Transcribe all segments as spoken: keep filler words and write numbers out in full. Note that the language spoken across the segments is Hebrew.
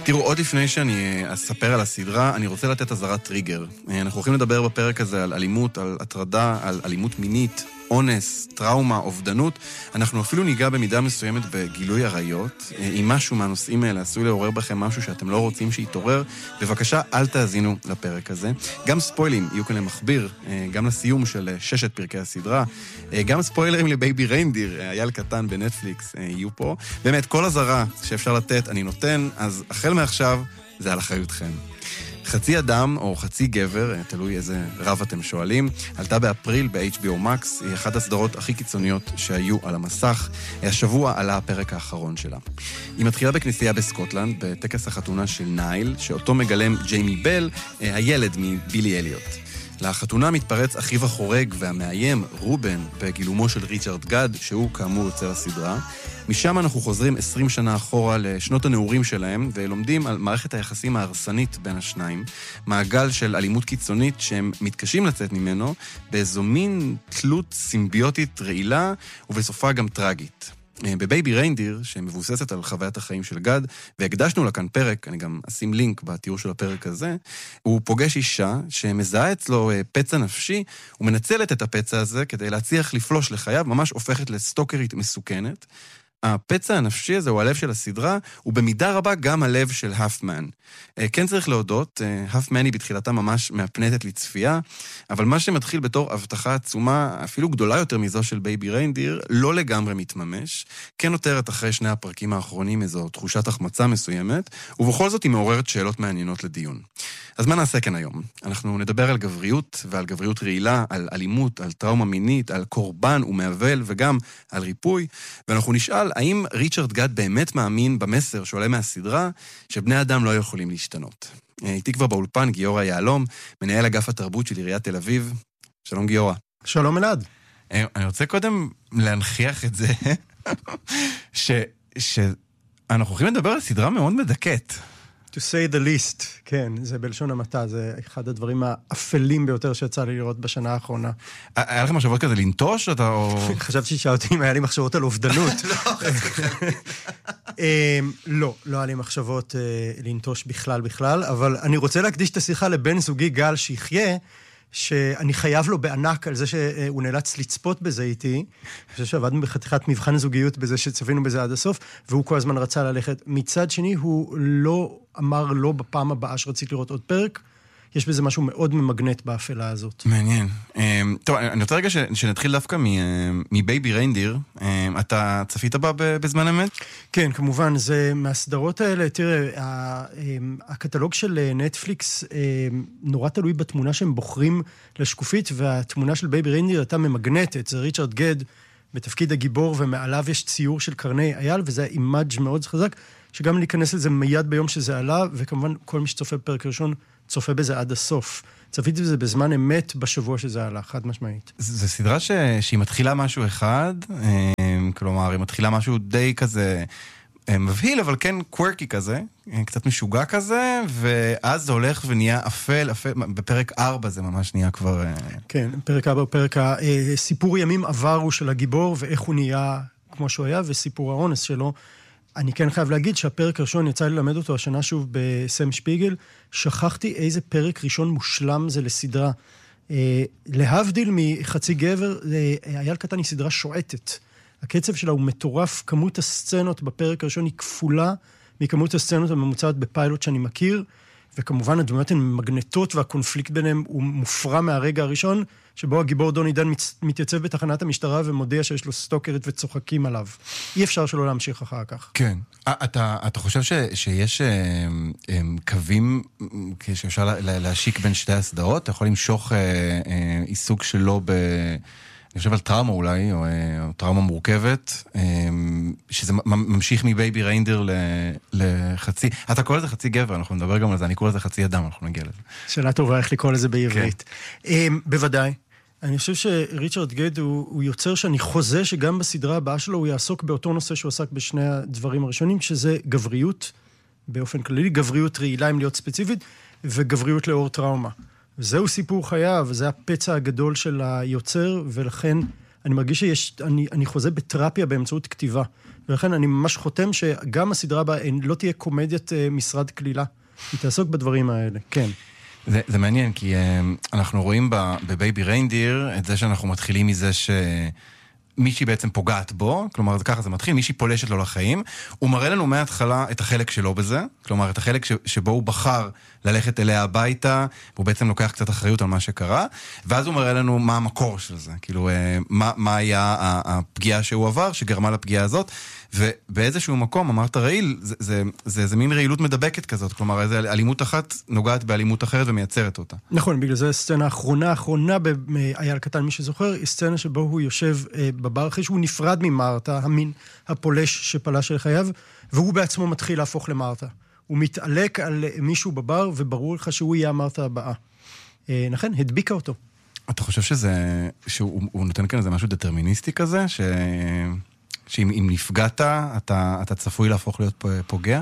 תראו, עוד לפני שאני אספר על הסדרה, אני רוצה לתת אזהרת טריגר. אנחנו הולכים לדבר בפרק הזה על אלימות, על הטרדה, על אלימות מינית, אונס, טראומה, אובדנות. אנחנו אפילו ניגע במידה מסוימת בגילוי עריות. אם משהו מהנושאים האלה עשוי לעורר בכם משהו שאתם לא רוצים שיתעורר, בבקשה אל תאזינו לפרק הזה. גם ספוילרים יהיו כאן למכביר, גם לסיום של ששת פרקי הסדרה, גם ספוילרים לבייבי ריינדיר, אייל קטן בנטפליקס, יהיו פה. באמת, כל אזהרה שאפשר לתת אני נותן, אז החל מעכשיו זה על אחריותכם. חצי אדם או חצי גבר, תלוי איזה רב אתם שואלים, עלתה באפריל ב-אייץ' בי או Max, היא אחת הסדרות הכי קיצוניות שהיו על המסך. השבוע עלה הפרק האחרון שלה. היא מתחילה בכנסייה בסקוטלנד, בטקס החתונה של נייל, שאותו מגלם ג'יימי בל, הילד מבילי אליוט. לחתונה מתפרץ אחיו החורג והמאיים, רובן, בגילומו של ריצ'רד גד, שהוא כאמור יוצר הסדרה. משם אנחנו חוזרים עשרים שנה אחורה לשנות הנעורים שלהם, ולומדים על מערכת היחסים ההרסנית בין השניים, מעגל של אלימות קיצונית שהם מתקשים לצאת ממנו, באיזו מין תלות סימביוטית רעילה, ובסופה גם טרגית. בבייבי ריינדיר, שמבוססת על חוויית החיים של גד, והקדשנו לה כאן פרק, אני גם אשים לינק בתיאור של הפרק הזה, הוא פוגש אישה שמזהה אצלו פצע נפשי, ומנצלת את הפצע הזה כדי להצליח לפלוש לחייו, ממש הופכת לסטוקרית מסוכנת. הפצע הנפשי הזה הוא הלב של הסדרה, ובמידה רבה גם הלב של האפמן. כן צריך להודות, האפמן היא בתחילתה ממש מהפנטת לצפייה, אבל מה שמתחיל בתור הבטחה עצומה, אפילו גדולה יותר מזו של בייבי ריינדיר, לא לגמרי מתממש, כן נותרת אחרי שני הפרקים האחרונים איזו תחושת החמצה מסוימת, ובכל זאת היא מעוררת שאלות מעניינות לדיון. אז מה נעשה כאן היום? אנחנו נדבר על גבריות ועל גבריות רעילה, על אלימות, על טראומה מינית, על קורבן ומעבל וגם על ריפוי, ואנחנו נשאל האם ריצ'רד גד באמת מאמין במסר שעולה מהסדרה שבני אדם לא יכולים להשתנות. איתי כבר באולפן גיורא יהלום, מנהל אגף התרבות של עיריית תל אביב. שלום גיורא. שלום אלעד. אני רוצה קודם להנכיח את זה ש... שאנחנו הולכים לדבר על סדרה מאוד מדכאת. To say the least, כן, זה בלשון המעטה, זה אחד הדברים האפלים ביותר שיצא לי לראות בשנה האחרונה. היה לכם מחשבות כזה לנטוש? חשבתי ששאלתי אם היה לי מחשבות על אובדנות. לא, לא היה לי מחשבות לנטוש בכלל בכלל, אבל אני רוצה להקדיש את השיחה לבן זוגי גל שיחיה, שאני חייב לו בענק על זה שהוא נאלץ לצפות בזה איתי. אני חושב שעבדנו בחתיכת מבחן זוגיות בזה שצפינו בזה עד הסוף, והוא כל הזמן רצה ללכת. מצד שני, הוא לא אמר לא בפעם הבאה שרציתי לראות עוד פרק. יש בזה משהו מאוד ממגנט באפלה הזאת. מעניין. טוב, אני רוצה רגע שנתחיל דווקא מבייבי ריינדיר. אתה צפית בה בזמן אמת? כן, כמובן, זה מהסדרות האלה. תראה, הקטלוג של נטפליקס נורא תלוי בתמונה שהם בוחרים לשקופית, והתמונה של בייבי ריינדיר הייתה ממגנטת. זה ריצ'רד גד בתפקיד הגיבור, ומעליו יש ציור של קרני אייל, וזה אימאג' מאוד חזק, שגם להיכנס לזה מיד ביום שזה עלה, וכמובן כל מי שצופה בפרק ראשון צופה בזה עד הסוף. צפיתי בזה בזמן אמת בשבוע שזה עלה, חד משמעית. זו סדרה ש... שהיא מתחילה משהו אחד, כלומר, היא מתחילה משהו די כזה מבהיל, אבל כן קוורקי כזה, קצת משוגע כזה, ואז זה הולך ונהיה אפל, אפל, בפרק ארבע זה ממש נהיה כבר... כן, פרק ארבע, פרק הסיפור ימים עברו של הגיבור, ואיך הוא נהיה כמו שהוא היה, וסיפור האונס שלו. אני כן חייב להגיד שהפרק הראשון יצא ללמד אותו השנה שוב בסם שפיגל, שכחתי איזה פרק ראשון מושלם זה לסדרה. אה, להבדיל מחצי גבר, אייל קטן היא סדרה שועטת. הקצב שלה הוא מטורף, כמות הסצנות בפרק הראשון היא כפולה מכמות הסצנות הממוצעת בפיילוט שאני מכיר, וכמובן הדמויות הן מגנטות והקונפליקט ביניהם הוא מופרע מהרגע הראשון, שבו הגיבור דוני דן מתייצב בתחנת המשטרה ומודיע שיש לו סטוקרית וצוחקים עליו. אי אפשר שלא להמשיך אחר כך. כן. אתה, אתה חושב ש, שיש קווים שאפשר להשיק בין שתי הסדרות? אתה יכול למשוך עיסוק שלו ב... אני חושב על טראומה אולי, או, או טראומה מורכבת, שזה ממשיך מבייבי ריינדיר לחצי, אתה קורא לזה חצי גבר, אנחנו נדבר גם על זה, אני קורא לזה חצי אדם, אנחנו נגיע לזה. שאלה טובה, איך לקרוא לזה בעברית. כן. בוודאי. אני חושב שריצ'רד גד הוא, הוא יוצר שאני חוזה שגם בסדרה הבאה שלו הוא יעסוק באותו נושא שהוא עסק בשני הדברים הראשונים, שזה גבריות, באופן כללי, גבריות רעילה אם להיות ספציפית, וגבריות לאור טראומה. וזהו סיפור חייו, וזה הפצע הגדול של היוצר, ולכן אני מרגיש שיש, אני, אני חוזה בתרפיה באמצעות כתיבה. ולכן אני ממש חותם שגם הסדרה הבאה לא תהיה קומדיית משרד כלילה. היא תעסוק בדברים האלה, כן. זה, זה מעניין, כי uh, אנחנו רואים בבייבי ריינדיר את זה שאנחנו מתחילים מזה שמישהי בעצם פוגעת בו, כלומר, ככה זה מתחיל, מישהי פולשת לו לחיים, הוא מראה לנו מההתחלה את החלק שלו בזה, כלומר, את החלק ש, שבו הוא בחר ללכת אליה הביתה, והוא בעצם לוקח קצת אחריות על מה שקרה, ואז הוא מראה לנו מה המקור של זה, כאילו, uh, מה, מה היה הפגיעה שהוא עבר, שגרמה לפגיעה הזאת, ובאיזשהו מקום, אמרת רעיל, זה, זה, זה, זה מין רעילות מדבקת כזאת, כלומר, איזו אלימות אחת נוגעת באלימות אחרת ומייצרת אותה. נכון, בגלל זה הסצנה האחרונה, האחרונה באייל קטן, מי שזוכר, היא סצנה שבו הוא יושב אה, בבר, אחרי שהוא נפרד ממרתה, המין הפולש שפלש אל חייו, והוא בעצמו מתחיל להפוך למרתה. הוא מתעלק על מישהו בבר, וברור לך שהוא יהיה המרתה הבאה. אה, נכון, הדביקה אותו. אתה חושב שזה, שהוא נותן כאן איזה משהו דטרמיניסטי כזה, ש... שאם אם נפגעת, אתה, אתה צפוי להפוך להיות פוגע?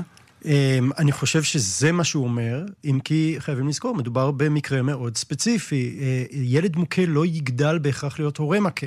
אני חושב שזה מה שהוא אומר, אם כי חייבים לזכור, מדובר במקרה מאוד ספציפי. ילד מוכה לא יגדל בהכרח להיות הורה מכה.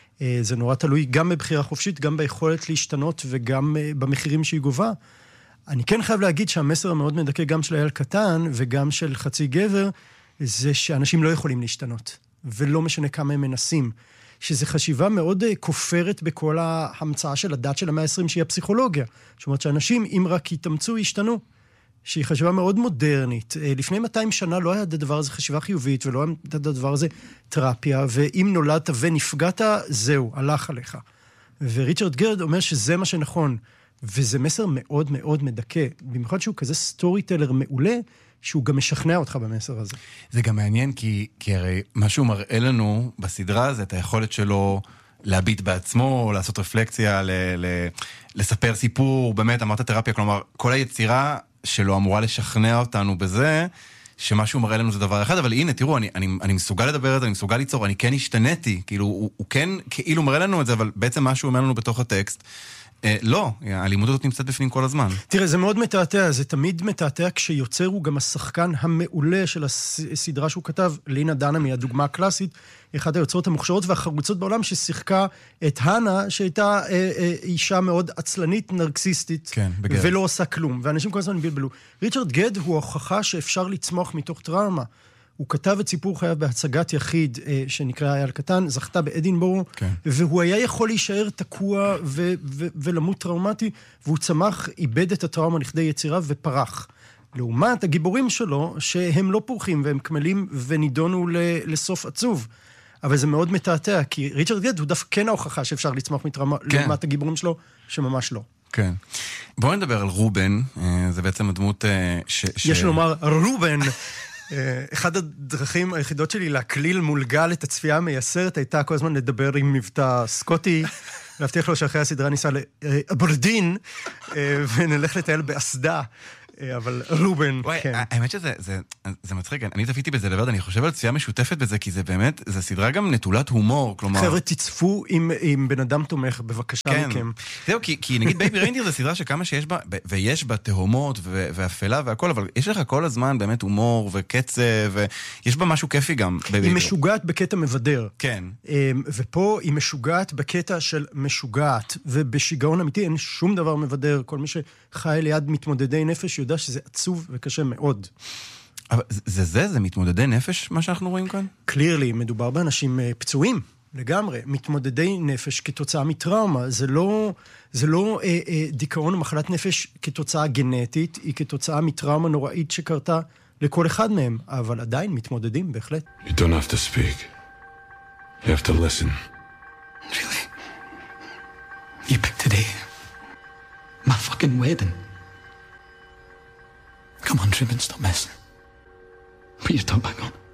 זה נורא תלוי גם בבחירה חופשית, גם ביכולת להשתנות וגם במחירים שהיא גובה. אני כן חייב להגיד שהמסר המאוד מדכא גם של אייל קטן וגם של חצי גבר, זה שאנשים לא יכולים להשתנות, ולא משנה כמה הם מנסים. שזו חשיבה מאוד כופרת בכל ההמצאה של הדת של המאה ה-עשרים, שהיא הפסיכולוגיה. זאת אומרת שאנשים, אם רק יתאמצו, ישתנו. שהיא חשיבה מאוד מודרנית. לפני מאתיים שנה לא היה הדבר הזה חשיבה חיובית, ולא היה הדבר הזה תרפיה, ואם נולדת ונפגעת, זהו, הלך עליך. וריצ'רד גרד אומר שזה מה שנכון, וזה מסר מאוד מאוד מדכא, במיוחד שהוא כזה סטורי טלר מעולה, שהוא גם משכנע אותך במסר הזה. זה גם מעניין, כי, כי הרי מה שהוא מראה לנו בסדרה זה את היכולת שלו להביט בעצמו, לעשות רפלקציה, ל, ל, לספר סיפור, באמת, אמרת תרפיה, כלומר, כל היצירה שלו אמורה לשכנע אותנו בזה, שמה שהוא מראה לנו זה דבר אחד, אבל הנה, תראו, אני, אני, אני מסוגל לדבר את זה, אני מסוגל ליצור, אני כן השתניתי, כאילו, הוא, הוא כן, כאילו מראה לנו את זה, אבל בעצם מה שהוא אומר לנו בתוך הטקסט, אה, לא, האלימות הזאת נמצאת בפנים כל הזמן. תראה, זה מאוד מתעתע, זה תמיד מתעתע כשיוצר הוא גם השחקן המעולה של הסדרה שהוא כתב, לינה דנהמי, הדוגמה הקלאסית, אחת היוצרות המוכשרות והחרוצות בעולם ששיחקה את הנה, שהייתה אה, אה, אישה מאוד עצלנית, נרקסיסטית, כן, ולא עושה כלום, ואנשים כל הזמן בלבלו. ריצ'רד גד הוא ההוכחה שאפשר לצמוח מתוך טראומה. הוא כתב את סיפור חייו בהצגת יחיד אה, שנקרא אייל קטן, זכתה באדינבורו, כן. והוא היה יכול להישאר תקוע ו- ו- ולמות טראומטי, והוא צמח, איבד את הטראומה לכדי יצירה ופרח. לעומת הגיבורים שלו, שהם לא פורחים והם כמלים ונידונו ל- לסוף עצוב. אבל זה מאוד מתעתע, כי ריצ'רד גד הוא דווקא כן ההוכחה שאפשר לצמוח מטראומה, כן. לעומת הגיבורים שלו, שממש לא. כן. בואו נדבר על רובן, זה בעצם הדמות ש... יש לומר, רובן... אחד הדרכים היחידות שלי להקליל מול גל את הצפייה המייסרת הייתה כל הזמן לדבר עם מבטא סקוטי, להבטיח לו שאחרי הסדרה ניסה לאברדין, ונלך לטייל באסדה. אבל רובן, כן. האמת שזה זה מצחיק, אני תפיתי בזה לבד, אני חושב על צפייה משותפת בזה, כי זה באמת, זה סדרה גם נטולת הומור, כלומר... חבר'ה, תצפו עם בן אדם תומך, בבקשה מכם. זהו, כי נגיד בייבי ריינדיר זה סדרה שכמה שיש בה, ויש בה תהומות ואפלה והכל, אבל יש לך כל הזמן באמת הומור וקצב, ויש בה משהו כיפי גם. היא משוגעת בקטע מבדר. כן. ופה היא משוגעת בקטע של משוגעת, ובשיגעון אמיתי אין שום דבר מבדר. כל מי שחי ליד מתמודדי נפש יודע שזה עצוב וקשה מאוד. אבל זה זה, זה מתמודדי נפש, מה שאנחנו רואים כאן? קלירלי, מדובר באנשים פצועים, לגמרי. מתמודדי נפש כתוצאה מטראומה. זה לא, זה לא אה, אה, דיכאון או מחלת נפש כתוצאה גנטית, היא כתוצאה מטראומה נוראית שקרתה לכל אחד מהם, אבל עדיין מתמודדים, בהחלט. You don't have to speak. You have to listen. Really? You picked today. My fucking wedding. Come on, Truman, stop messing. Put your top back on.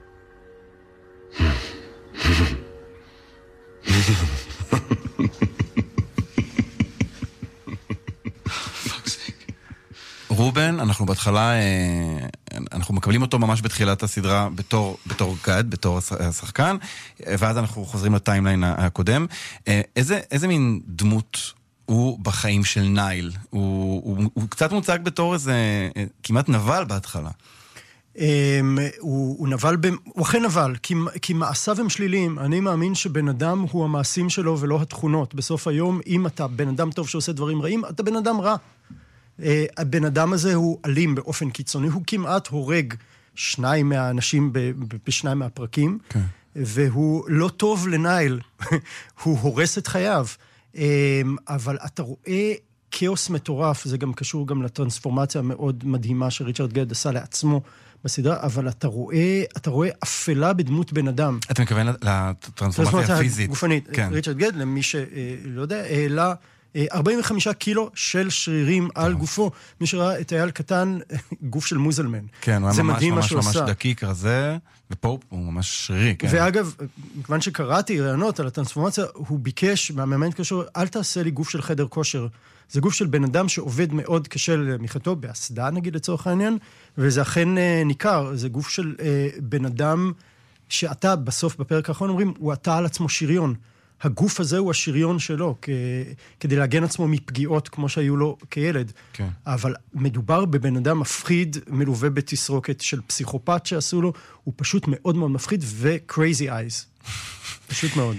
Fuck's sake. רובן, אנחנו בהתחלה, אנחנו מקבלים אותו ממש בתחילת הסדרה בתור, בתור גד, בתור השחקן, ואז אנחנו חוזרים לטיימליין הקודם. איזה, איזה מין דמות הוא בחיים של נייל? הוא, הוא, הוא קצת מוצג בתור איזה כמעט נבל בהתחלה. הוא, הוא נבל, ב... הוא אכן נבל, כי, כי מעשיו הם שליליים. אני מאמין שבן אדם הוא המעשים שלו ולא התכונות. בסוף היום, אם אתה בן אדם טוב שעושה דברים רעים, אתה בן אדם רע. הבן אדם הזה הוא אלים באופן קיצוני, הוא כמעט הורג שניים מהאנשים ב... בשניים מהפרקים, okay. והוא לא טוב לנייל, הוא הורס את חייו. אבל אתה רואה כאוס מטורף, זה גם קשור גם לטרנספורמציה המאוד מדהימה שריצ'רד גד עשה לעצמו בסדרה, אבל אתה רואה, אתה רואה אפלה בדמות בן אדם. אתה מתכוון לטרנספורמציה הפיזית. גופנית. כן. ריצ'רד גד, למי שלא יודע, העלה ארבעים וחמישה קילו של שרירים על גופו. מי שראה את אייל קטן, גוף של מוזלמן. כן, הוא היה ממש ממש ממש דקיק רזה, ופה הוא ממש שרירי. ואגב, מכיוון שקראתי רעיונות על הטרנספורמציה, הוא ביקש מהמאמן קשור, אל תעשה לי גוף של חדר כושר. זה גוף של בן אדם שעובד מאוד קשה למחייתו, בהסדה נגיד לצורך העניין, וזה אכן ניכר, זה גוף של בן אדם שאתה בסוף בפרק האחרון אומרים, הוא עטה על עצמו שריון. הגוף הזה הוא השריון שלו, כ... כדי להגן עצמו מפגיעות כמו שהיו לו כילד. כן. אבל מדובר בבן אדם מפחיד, מלווה בתסרוקת של פסיכופת שעשו לו, הוא פשוט מאוד מאוד מפחיד, ו-crazy eyes. פשוט מאוד.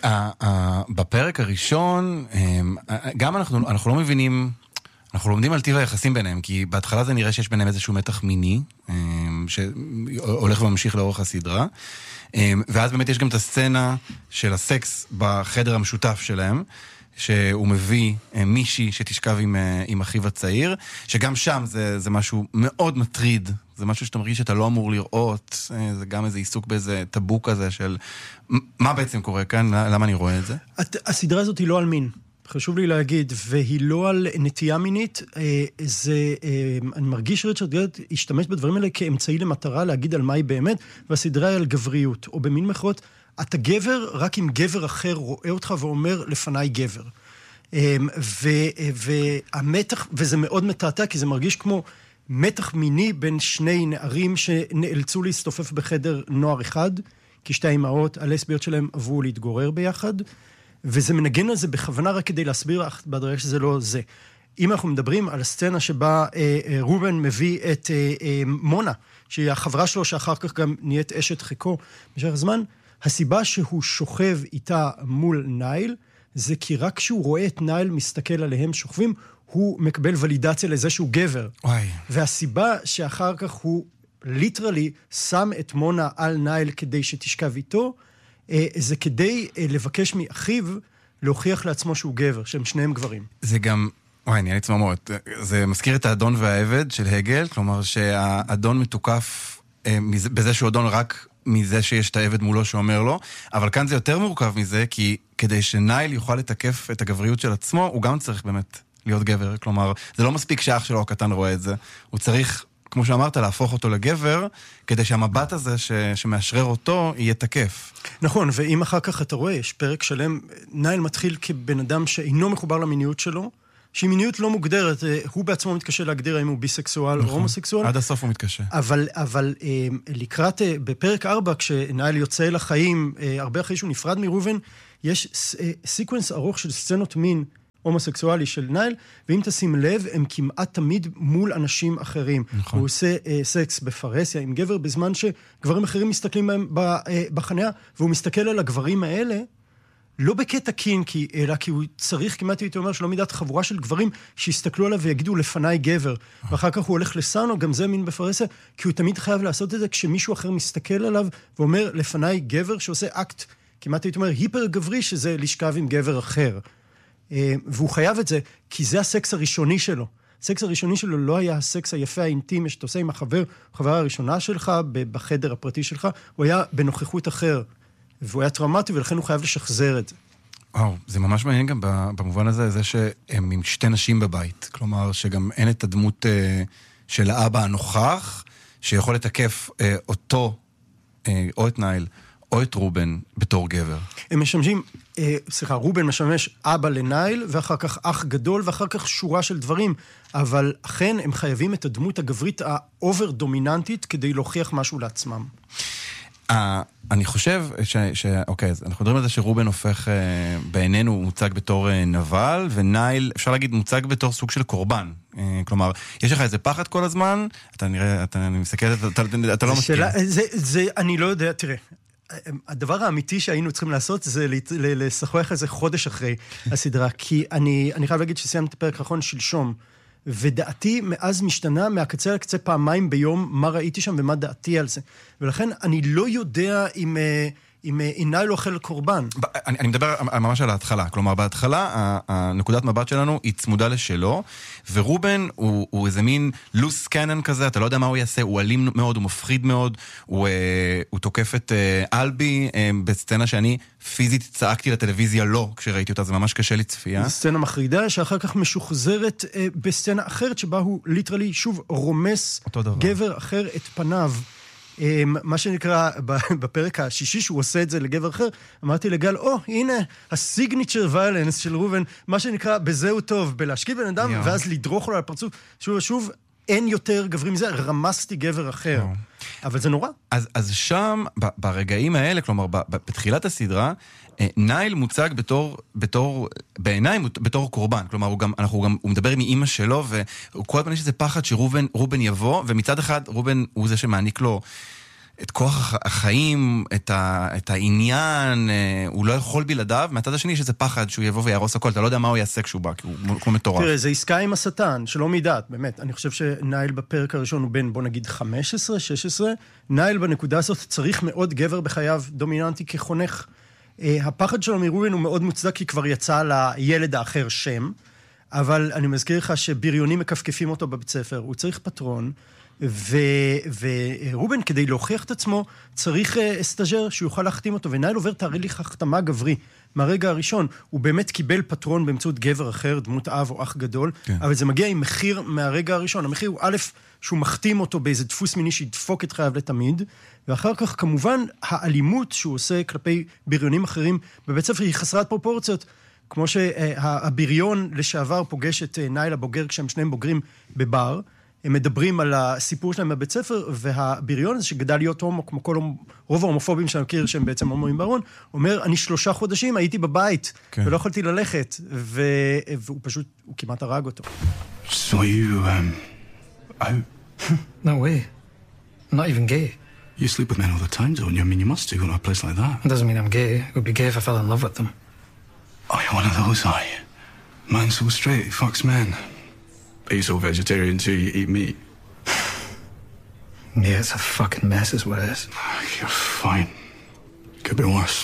ובפרק הראשון, גם אנחנו, אנחנו לא מבינים, אנחנו לומדים על טיב היחסים ביניהם, כי בהתחלה זה נראה שיש ביניהם איזשהו מתח מיני, שהולך וממשיך לאורך הסדרה, ואז באמת יש גם את הסצנה של הסקס בחדר המשותף שלהם, שהוא מביא מישהי שתשכב עם, עם אחיו הצעיר, שגם שם זה, זה משהו מאוד מטריד, זה משהו שאתה מרגיש שאתה לא אמור לראות, זה גם איזה עיסוק באיזה טאבו כזה של מה בעצם קורה כאן, למה אני רואה את זה? הסדרה הזאת היא לא על מין, חשוב לי להגיד, והיא לא על נטייה מינית, זה, אני מרגיש שריצ'רד גד השתמש בדברים האלה כאמצעי למטרה להגיד על מה היא באמת, והסדרה היא על גבריות, או במין מחרות, אתה גבר, רק אם גבר אחר רואה אותך ואומר לפניי גבר. והמתח, וזה מאוד מתעתע, כי זה מרגיש כמו מתח מיני בין שני נערים שנאלצו להסתופף בחדר נוער אחד, כי שתי האימהות, הלסביות שלהם עברו להתגורר ביחד, וזה מנגן על זה בכוונה רק כדי להסביר בדרך שזה לא זה. אם אנחנו מדברים על הסצנה שבה אה, אה, רובן מביא את אה, אה, מונה, שהיא החברה שלו שאחר כך גם נהיית אשת חיקו במשך הזמן, הסיבה שהוא שוכב איתה מול נייל, זה כי רק כשהוא רואה את נייל מסתכל עליהם שוכבים, הוא מקבל ולידציה לזה שהוא גבר. וואי. והסיבה שאחר כך הוא ליטרלי שם את מונה על נייל כדי שתשכב איתו, זה כדי לבקש מאחיו להוכיח לעצמו שהוא גבר, שהם שניהם גברים. זה גם, וואי, אני אעלי צמרמורת, זה מזכיר את האדון והעבד של הגל, כלומר שהאדון מתוקף בזה שהוא אדון רק מזה שיש את העבד מולו שאומר לו, אבל כאן זה יותר מורכב מזה, כי כדי שנייל יוכל לתקף את הגבריות של עצמו, הוא גם צריך באמת להיות גבר, כלומר, זה לא מספיק שאח שלו הקטן רואה את זה, הוא צריך, כמו שאמרת, להפוך אותו לגבר, כדי שהמבט הזה ש... שמאשרר אותו יהיה תקף. נכון, ואם אחר כך אתה רואה, יש פרק שלם, נייל מתחיל כבן אדם שאינו מחובר למיניות שלו, שהיא מיניות לא מוגדרת, הוא בעצמו מתקשה להגדיר האם הוא ביסקסואל נכון, או הומוסקסואל. עד הסוף הוא מתקשה. אבל, אבל לקראת, בפרק ארבע, כשנייל יוצא לחיים, הרבה אחרי שהוא נפרד מרובן, יש סיקוונס ארוך של סצנות מין הומוסקסואלי של נייל, ואם תשים לב, הם כמעט תמיד מול אנשים אחרים. נכון. הוא עושה אה, סקס בפרסיה עם גבר, בזמן שגברים אחרים מסתכלים בהם בחניה, והוא מסתכל על הגברים האלה, לא בקטע קינקי, אלא כי הוא צריך, כמעט הייתי אומר, שלא מידת חבורה של גברים שיסתכלו עליו ויגידו לפניי גבר. ואחר כך הוא הולך לסאונו, גם זה מין בפרסיה, כי הוא תמיד חייב לעשות את זה כשמישהו אחר מסתכל עליו ואומר לפניי גבר שעושה אקט, כמעט הייתי אומר, היפר גברי, שזה לשכב עם גבר אחר. והוא חייב את זה, כי זה הסקס הראשוני שלו. הסקס הראשוני שלו לא היה הסקס היפה האינטימי שאתה עושה עם החבר, החברה הראשונה שלך, בחדר הפרטי שלך, הוא היה בנוכחות אחר. והוא היה טראומטי, ולכן הוא חייב לשחזר את זה. וואו, זה ממש מעניין גם במובן הזה, זה שהם עם שתי נשים בבית. כלומר, שגם אין את הדמות של האבא הנוכח, שיכול לתקף אותו, או את נייל, או את רובן בתור גבר. הם משמשים, אה, סליחה, רובן משמש אבא לנייל, ואחר כך אח גדול, ואחר כך שורה של דברים, אבל אכן הם חייבים את הדמות הגברית האובר דומיננטית, כדי להוכיח משהו לעצמם. אני חושב ש... ש... אוקיי, אז אנחנו מדברים על זה שרובן הופך בעינינו, הוא מוצג בתור נבל, ונייל, אפשר להגיד, מוצג בתור סוג של קורבן. כלומר, יש לך איזה פחד כל הזמן, אתה נראה, אתה מסתכל, אתה, אתה לא מסכים. זה, זה, אני לא יודע, תראה, הדבר האמיתי שהיינו צריכים לעשות זה לשחוח איזה חודש אחרי הסדרה, כי אני, אני חייב להגיד שסיימתי את הפרק האחרון שלשום, ודעתי מאז משתנה מהקצה לקצה פעמיים ביום מה ראיתי שם ומה דעתי על זה. ולכן אני לא יודע אם, אם נייל לא אוכל קורבן. אני, אני מדבר ממש על ההתחלה. כלומר, בהתחלה, הנקודת מבט שלנו היא צמודה לשלו, ורובן הוא, הוא איזה מין לוס קנן כזה, אתה לא יודע מה הוא יעשה, הוא אלים מאוד, הוא מפחיד מאוד, הוא, הוא תוקף את אלבי בסצנה שאני פיזית צעקתי לטלוויזיה לא, כשראיתי אותה, זה ממש קשה לי צפייה. זו סצנה מחרידה, שאחר כך משוחזרת בסצנה אחרת, שבה הוא ליטרלי שוב רומס גבר אחר את פניו. מה שנקרא, בפרק השישי שהוא עושה את זה לגבר אחר, אמרתי לגל, או, הנה, הסיגניצ'ר ויילנס של רובן, מה שנקרא, בזהו טוב, בלהשקיע בן אדם, ואז לדרוך לו על הפרצוף. שוב ושוב, אין יותר גברים מזה, רמסתי גבר אחר. אבל זה נורא. אז, אז שם, ברגעים האלה, כלומר, בתחילת הסדרה, נייל מוצג בתור, בתור, בעיניי, בתור קורבן. כלומר, הוא גם, אנחנו גם, הוא מדבר עם אמא שלו, וכל הזמן יש איזה פחד שרובן, רובן יבוא, ומצד אחד, רובן הוא זה שמעניק לו את כוח החיים, את, ה, את העניין, הוא לא יכול בלעדיו, מהצד השני יש איזה פחד שהוא יבוא וירוס הכל, אתה לא יודע מה הוא יעשה כשהוא בא, כי הוא כמו מטורף. תראה, זה עסקה עם השטן, שלא מידעת, באמת. אני חושב שנייל בפרק הראשון הוא בין, בוא נגיד, חמש עשרה, שש עשרה, נייל בנקודה הזאת צריך מאוד גבר בחייו דומיננטי כחונך. הפחד שלו מרובן הוא מאוד מוצדק, כי כבר יצא לילד האחר שם, אבל אני מזכיר לך שבריונים מקפקפים אותו בבית ספר, הוא צריך פטרון, ו... ורובן, כדי להוכיח את עצמו, צריך סטאז'ר שיוכל להחתים אותו, ונייל עובר תהליך החתמה גברי. מהרגע הראשון, הוא באמת קיבל פטרון באמצעות גבר אחר, דמות אב או אח גדול, כן. אבל זה מגיע עם מחיר מהרגע הראשון. המחיר הוא א', שהוא מחתים אותו באיזה דפוס מיני שידפוק את חייו לתמיד, ואחר כך, כמובן, האלימות שהוא עושה כלפי בריונים אחרים בבית ספר היא חסרת פרופורציות, כמו שהבריון לשעבר פוגש את נייל הבוגר כשהם שניהם בוגרים בבר, הם מדברים על הסיפור שלהם בבית ספר, והבריון הזה שגדל להיות הומו, כמו כל רוב ההומופובים שאני מכיר, שהם בעצם הומואים בארון, אומר, אני שלושה חודשים הייתי בבית, כן. ולא יכולתי ללכת, ו... והוא פשוט, הוא כמעט הרג אותו. So you, um, out? No way. I'm not even gay. You sleep with men all the time, don't you? I mean, you must do in a place like that. It doesn't mean I'm gay. It would be gay if I fell in love with them. Oh, you're one of those, are you? Man so straight, he fucks men. Are you so vegetarian too, you eat meat? Yeah, it's a fucking mess is what it is. You're fine. Could be worse.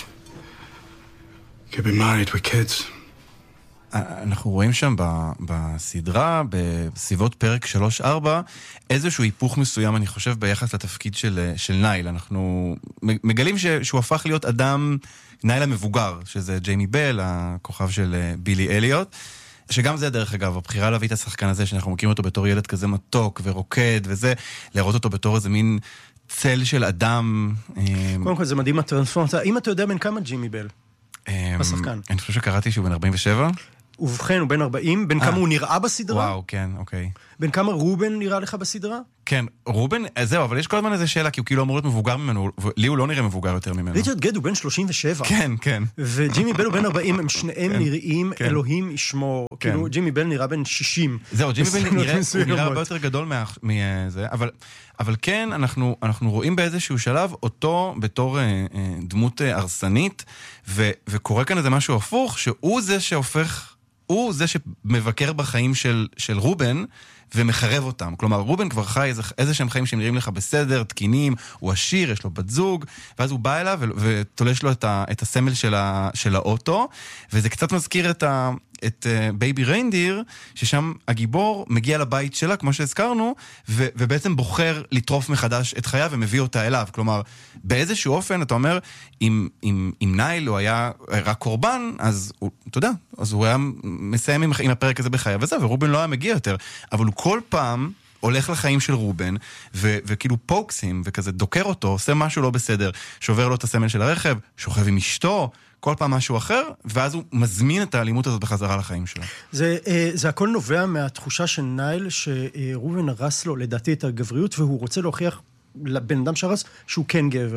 Could be married with kids. אנחנו רואים שם בסדרה, בסביבות פרק שלוש ארבע, איזשהו היפוך מסוים, אני חושב, ביחס לתפקיד של, של נייל. אנחנו מגלים ש, שהוא הפך להיות אדם, נייל המבוגר, שזה ג'יימי בל, הכוכב של בילי אליוט, שגם זה דרך אגב, הבחירה להביא את השחקן הזה, שאנחנו מכירים אותו בתור ילד כזה מתוק ורוקד וזה, לראות אותו בתור איזה מין צל של אדם. קודם כל זה מדהים הטרנספורמציה. אם אתה יודע בין כמה ג'יימי בל? השחקן. אני חושב שקראתי שהוא בן ארבעים ושבע. ובכן, הוא בן ארבעים, בין כמה הוא נראה בסדרה? וואו, כן, אוקיי. בין כמה רובן נראה לך בסדרה? כן, רובן, זהו, אבל יש כל הזמן איזו שאלה, כי הוא כאילו אמור להיות מבוגר ממנו, לי הוא לא נראה מבוגר יותר ממנו. ריצ'רד גד הוא בן שלושים ושבע. כן, כן. וג'ימי בל הוא בן ארבעים, הם שניהם נראים, אלוהים ישמור. כאילו, ג'ימי בל נראה בן שישים. זהו, ג'ימי בל נראה הרבה יותר גדול מזה, אבל כן, אנחנו רואים באיזשהו שלב אותו בתור דמות הרסנית, וקורה כאן איזה משהו הפוך, שהוא זה שהופך, הוא זה שמבקר בחיים של, של רובן, ומחרב אותם. כלומר, רובן כבר חי איזה, איזה שהם חיים שהם נראים לך בסדר, תקינים, הוא עשיר, יש לו בת זוג, ואז הוא בא אליו ותולש לו את, ה, את הסמל של, ה, של האוטו, וזה קצת מזכיר את ה... את בייבי ריינדיר, ששם הגיבור מגיע לבית שלה, כמו שהזכרנו, ו- ובעצם בוחר לטרוף מחדש את חייו ומביא אותה אליו. כלומר, באיזשהו אופן, אתה אומר, אם, אם, אם נייל הוא היה רק קורבן, אז הוא, אתה יודע, אז הוא היה מסיים עם, עם הפרק הזה בחייו וזה, ורובן לא היה מגיע יותר. אבל הוא כל פעם הולך לחיים של רובן, ו- וכאילו פוקסים, וכזה דוקר אותו, עושה משהו לא בסדר, שובר לו את הסמל של הרכב, שוכב עם אשתו, כל פעם משהו אחר, ואז הוא מזמין את האלימות הזאת בחזרה לחיים שלו. זה, זה הכל נובע מהתחושה של נייל, שרובן הרס לו לדעתי את הגבריות, והוא רוצה להוכיח לבן אדם שרס שהוא כן גבר.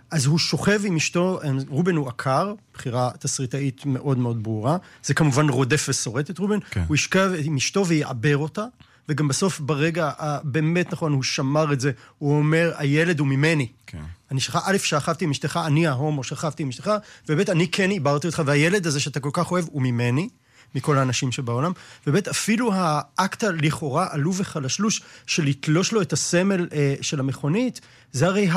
אז הוא שוכב עם אשתו, רובן הוא עקר, בחירה תסריטאית מאוד מאוד ברורה, זה כמובן רודף ושורט את רובן, כן. הוא ישכב עם אשתו ויעבר אותה, וגם בסוף ברגע, באמת נכון, הוא שמר את זה, הוא אומר, הילד הוא ממני. כן. אני שכב, א', שכבתי עם אשתך, אני ההומו, שכבתי עם אשתך, וב', אני כן עיברתי אותך, והילד הזה שאתה כל כך אוהב, הוא ממני, מכל האנשים שבעולם, וב', אפילו האקט לכאורה עלוב וחלשלוש, של לתלוש לו את הסמל אה, של המכונית, זה הרי